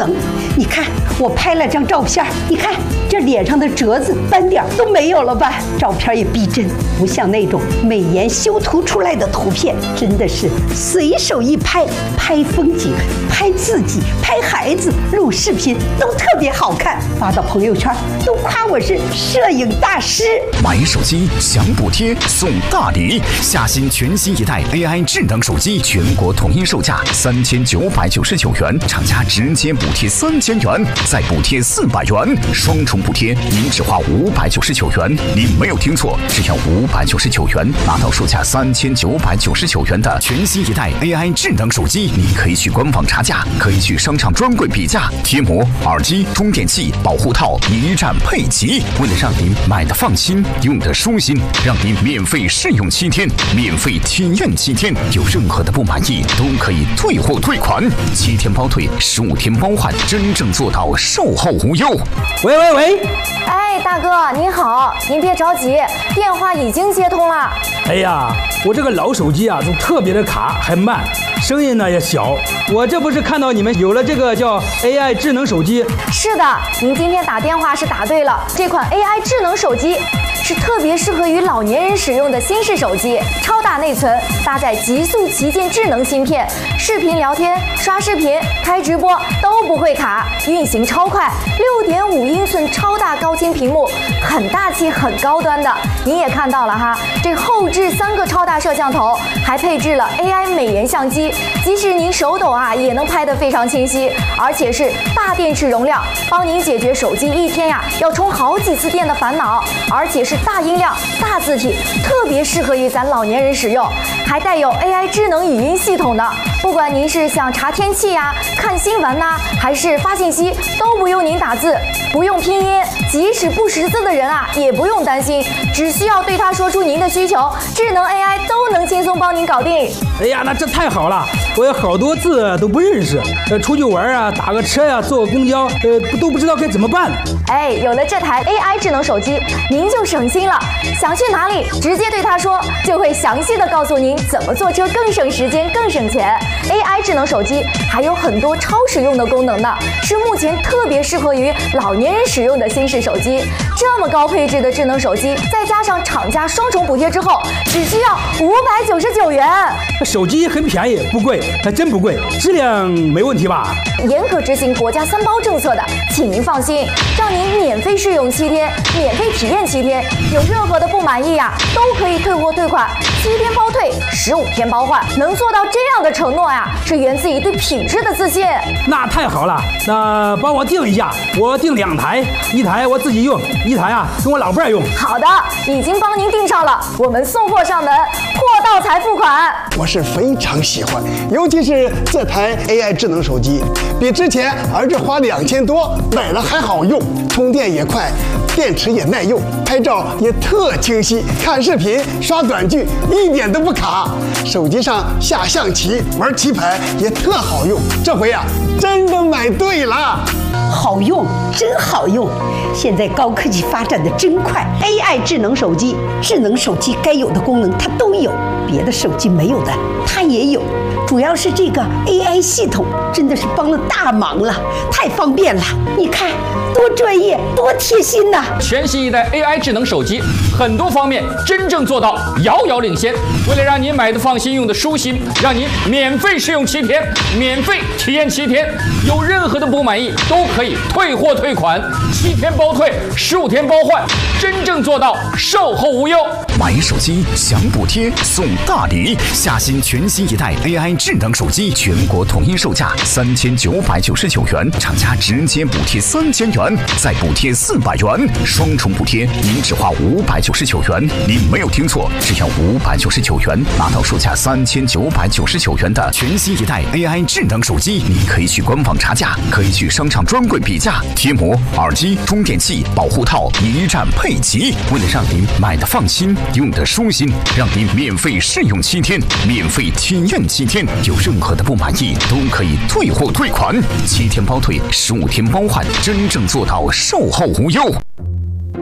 能。你看，我拍了张照片，你看这脸上的褶子、斑点都没有了吧？照片也逼真，不像那种美颜修图出来的图片，真的是随手一拍，拍风景、拍自己、拍孩子、录视频都特别好看，发到朋友圈都夸我是摄影大师。 买手机享补贴送大礼，夏新全新一代 AI 智能手机，全国统一售价3999元，厂家直接补贴3000元，再补贴400元，双重补贴，您只花599元。您没有听错，只要599元，拿到售价3999元的全新一代 AI 智能手机。您可以去官网查价，可以去商场专柜比价，贴膜、耳机、充电器、保护套一站配齐。为了让您买的放心，用的舒心，让您免费试用7天，免费体验7天，有任何的不满意都可以退货退款，7天包退，15天包换，真正做到售后无忧。 喂， 哎，大哥您好，您别着急，电话已经接通了。 哎呀，我这个老手机啊，都特别的卡，还慢，声音呢也小。我这不是看到你们有了这个叫 AI 智能手机？ 是的，您今天打电话是打对了，这款 AI 智能手机是特别适合于老年人使用的新式手机，超大内存，搭载极速旗舰智能芯片，视频聊天、刷视频、开直播都不会卡，运行超快，6.5英寸超大高清屏幕，很大气、很高端的。您也看到了哈，这后置3个超大摄像头，还配置了 AI 美颜相机，即使您手抖啊，也能拍得非常清晰，而且是大电池容量，帮您解决手机一天呀要充好几次电的烦恼，而且是大音量、大字体，特别适合于咱老年人使用，还带有 AI 智能语音系统的。不管您是想查天气呀、看新闻呐，还是发信息，都不用您打字，不用拼音，即使不识字的人啊，也不用担心，只需要对他说出您的需求，智能 AI 都能轻松帮您搞定。 哎呀，那这太好了，我有好多字都不认识，出去玩啊，打个车呀、坐个公交，都不知道该怎么办。 哎，有了这台 AI 智能手机，您就省心了，想去哪里，直接对他说，就会详细的告诉您怎么坐车更省时间、更省钱。AI 智能手机还有很多超实用的功能呢，是目前特别适合于老年人使用的新式手机。这么高配置的智能手机，再加上厂家双重补贴之后，只需要599元。 手机很便宜，不贵，还真不贵，质量没问题吧？ 严格执行国家3包政策的，请您放心，让您免费试用7天，免费体验7天，有任何的不满意呀，都可以退货退款，7天包退，15天包换。能做到这样的承诺呀，是源自于对品质的自信。 那太好了，那帮我订一下，我订2台，一台我自己用，一台啊跟我老伴儿用。 好的，已经帮您订上了，我们送货上门，货到才付款。 我是非常喜欢，尤其是这台 AI 智能手机，比之前儿子花2000多买了还好用，充电也快，电池也耐用，拍照也特清晰，看视频刷短剧一点都不卡，手机上下象棋玩棋牌也特好用，这回啊真的买对了。 好用，真好用！现在高科技发展的真快 ，AI 智能手机该有的功能它都有，别的手机没有的它也有。主要是这个 AI 系统真的是帮了大忙了，太方便了！你看多专业，多贴心呐！ 全新一代 AI 智能手机，很多方面真正做到遥遥领先。为了让您买的放心，用的舒心，让您免费试用7天，免费体验7天，有任何的不满意都可以退货退款，7天包退，15天包换，真正做到售后无忧。 买手机享补贴送大礼，夏新全新一代 AI 智能手机，全国统一售价3999元，厂家直接补贴3000元，再补贴400元，双重补贴，您只花599元。您没有听错，只要599元，拿到售价3999元的全新一代 AI 智能手机。您可以去官网查价，可以去商场专柜比价，贴膜、耳机、充电器、保护套一站配齐。为了让您买的放心，用的舒心，让您免费试用7天，免费体验7天，有任何的不满意都可以退货退款，7天包退，15天包换，真正做到售后无忧。